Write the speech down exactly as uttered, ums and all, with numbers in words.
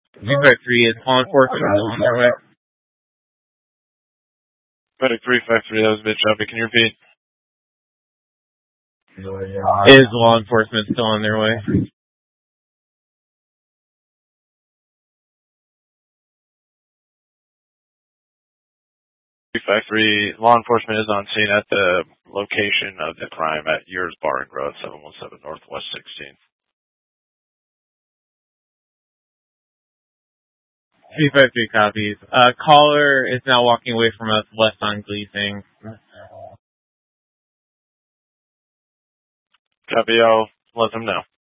three five three is law enforcement on their way. Medic three five three, that was a bit choppy. Can you repeat? Is law enforcement still on their way? three five three, law enforcement is on scene at the location of the crime at Yours Bar and Grove, seven one seven Northwest sixteenth. three five three copies. Uh, caller is now walking away from us west on Gleasing. Copy, I'll let them know.